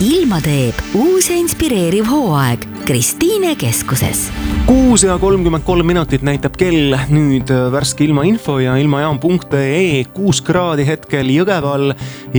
ilma teeb uus ja inspireeriv hooaeg Kristiine keskuses. 6:33 näitab kell, nüüd värske ilmainfo ja ilmajaam.ee, 6 kraadi hetkel Jõgeval